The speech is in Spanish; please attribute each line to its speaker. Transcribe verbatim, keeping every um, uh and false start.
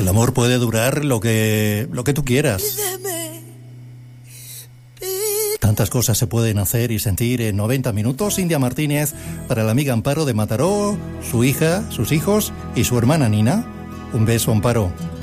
Speaker 1: el amor puede durar lo que, lo que tú quieras. Tantas cosas se pueden hacer y sentir en noventa minutos. India Martínez para la amiga Amparo de Mataró, su hija, sus hijos y su hermana Nina. Un beso, Amparo.